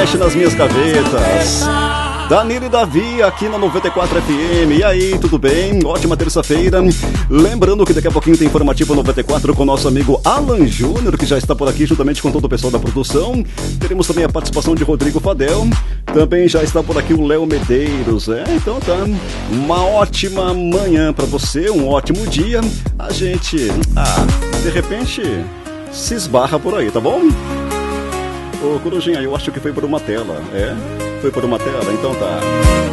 mexe nas minhas gavetas. Danilo e Davi aqui na 94 FM. E aí, tudo bem? Ótima terça-feira. Lembrando que daqui a pouquinho tem informativo 94 com o nosso amigo Alan Júnior, que já está por aqui juntamente com todo o pessoal da produção. Teremos também a participação de Rodrigo Fadel. Também já está por aqui o Léo Medeiros. Então tá, uma ótima manhã para você, um ótimo dia. A gente, de repente, se esbarra por aí, tá bom? Ô, Corujinha, eu acho que foi por uma tela. Foi por uma tela? Então tá.